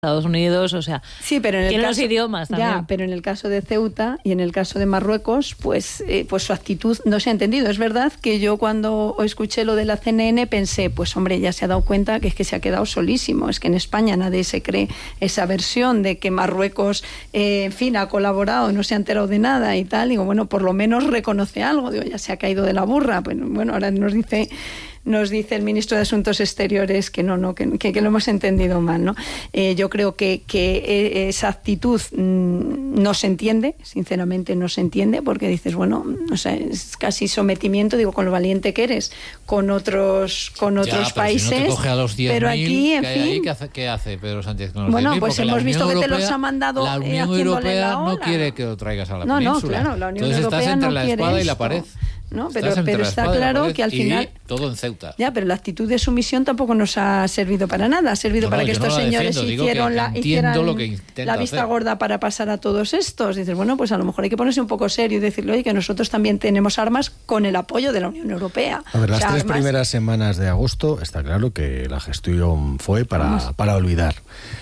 Estados Unidos, o sea, sí, pero en el tiene caso, los idiomas también. Ya, pero en el caso de Ceuta y en el caso de Marruecos, pues su actitud no se ha entendido. Es verdad que yo cuando escuché lo de la CNN pensé, pues hombre, ya se ha dado cuenta que es que se ha quedado solísimo. Es que en España nadie se cree esa versión de que Marruecos, en fin, ha colaborado, no se ha enterado de nada y tal. Digo, bueno, por lo menos reconoce algo. Digo, ya se ha caído de la burra. Pues, bueno, ahora nos dice el ministro de Asuntos Exteriores que no, que lo hemos entendido mal, ¿no? Yo creo que esa actitud no se entiende, sinceramente no se entiende, porque dices, bueno, o sea, es casi sometimiento, digo, con lo valiente que eres, con otros países. Si no te coge a los 10.000 pero aquí, en fin, ahí, ¿qué hace Pedro Sánchez con los 10.000? Bueno, pues hemos visto que te Europea, los ha mandado la Unión Europea no quiere que lo traigas a la península. No, claro, la Unión Entonces Europea estás entre no la quiere espada y esto. la pared. ¿No? Pero está claro que al final... todo en Ceuta. Ya, pero la actitud de sumisión tampoco nos ha servido para nada. Ha servido para que estos señores hicieran la vista gorda para pasar a todos estos. Dices, bueno, pues a lo mejor hay que ponerse un poco serio y decirle, oye, que nosotros también tenemos armas con el apoyo de la Unión Europea. A ver, las tres primeras semanas de agosto está claro que la gestión fue para olvidar.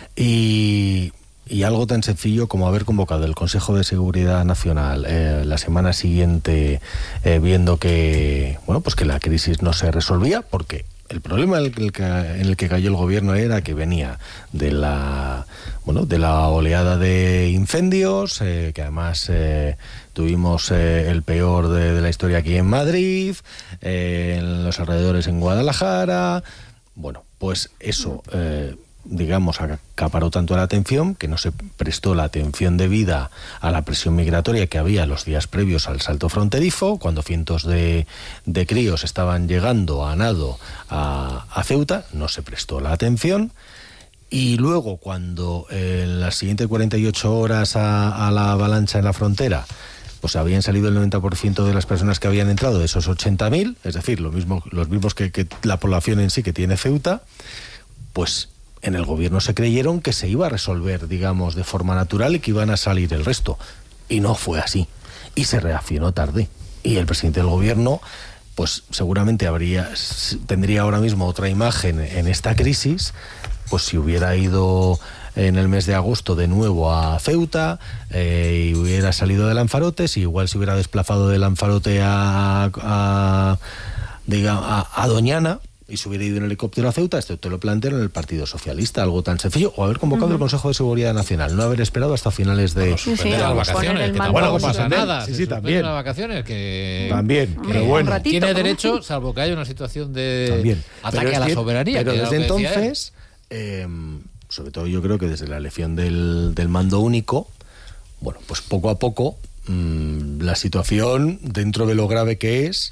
Y algo tan sencillo como haber convocado el Consejo de Seguridad Nacional la semana siguiente, viendo que la crisis no se resolvía, porque el problema en el que cayó el gobierno era que venía de la oleada de incendios, que además tuvimos el peor de la historia aquí en Madrid, en los alrededores en Guadalajara. Bueno, pues eso... acaparó tanto la atención que no se prestó la atención debida a la presión migratoria que había los días previos al salto fronterizo, cuando cientos de críos estaban llegando a nado a Ceuta, no se prestó la atención. Y luego, cuando en las siguientes 48 horas a la avalancha en la frontera, pues habían salido el 90% de las personas que habían entrado, de esos 80.000, es decir, los mismos que la población en sí que tiene Ceuta, pues en el gobierno se creyeron que se iba a resolver, digamos, de forma natural y que iban a salir el resto. Y no fue así. Y se reaccionó tarde. Y el presidente del gobierno, pues seguramente tendría ahora mismo otra imagen en esta crisis, pues si hubiera ido en el mes de agosto de nuevo a Ceuta y hubiera salido de Lanzarote, si igual se hubiera desplazado de Lanzarote a Doñana, y se hubiera ido en helicóptero a Ceuta, esto te lo plantearon en el Partido Socialista, algo tan sencillo, o haber convocado el Consejo de Seguridad Nacional, no haber esperado hasta finales de... las vacaciones, que tampoco pasa nada. Sí, también. Las vacaciones, También, pero bueno. Tiene derecho, salvo que haya una situación de ataque a la soberanía. Pero desde entonces, sobre todo yo creo que desde la elección del mando único, bueno, pues poco a poco, la situación, dentro de lo grave que es,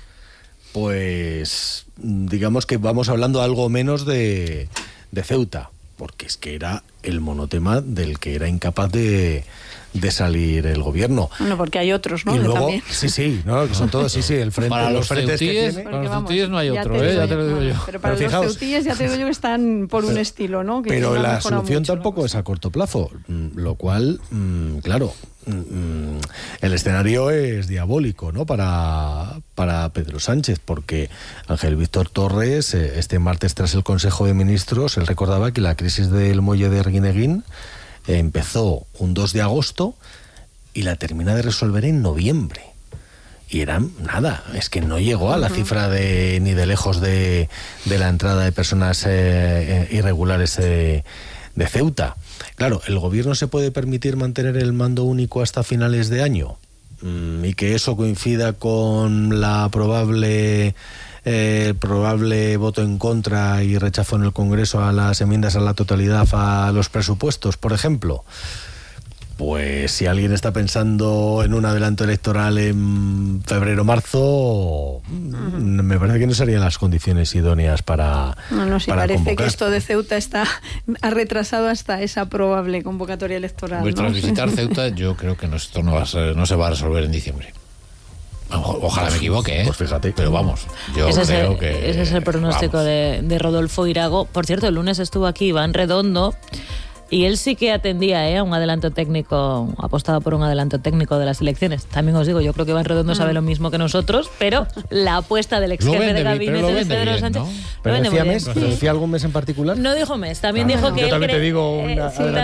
pues digamos que vamos hablando algo menos de Ceuta, porque es que era el monotema del que era incapaz de salir el gobierno. Bueno, porque hay otros, ¿no? Y luego, también. sí, ¿no? Que son todos, el frente, para los frentes ceutíes, que tiene. para los ceutíes no hay otro, ya te lo digo yo. Pero para los ceutíes ya te digo yo que están por un estilo, ¿no? Que pero no la solución mucho, tampoco es a corto plazo, lo cual, claro, el escenario es diabólico, ¿no? Para Pedro Sánchez, porque Ángel Víctor Torres, este martes tras el Consejo de Ministros, él recordaba que la crisis del muelle de Arguineguín empezó un 2 de agosto y la termina de resolver en noviembre. Y era nada, es que no llegó a la cifra ni de lejos de la entrada de personas irregulares de Ceuta. Claro, ¿el gobierno se puede permitir mantener el mando único hasta finales de año? Y que eso coincida con la probable voto en contra y rechazo en el Congreso a las enmiendas a la totalidad a los presupuestos, por ejemplo. Pues si alguien está pensando en un adelanto electoral en febrero-marzo, me parece que no serían las condiciones idóneas para sí, parece convocar. Que esto de Ceuta ha retrasado hasta esa probable convocatoria electoral. Pues tras visitar Ceuta, yo creo que esto no se va a resolver en diciembre. Ojalá me equivoque, Pues fíjate. Pero vamos, yo creo que... Ese es el pronóstico de Rodolfo Irago. Por cierto, el lunes estuvo aquí Iván Redondo y él sí que atendía a un adelanto técnico, apostaba por un adelanto técnico de las elecciones. También os digo, yo creo que Iván Redondo sabe lo mismo que nosotros, pero la apuesta del ex jefe de gabinete de Pedro Sánchez... ¿Pero decía mes? ¿Decía algún mes en particular? No dijo mes, también dijo que yo él también te digo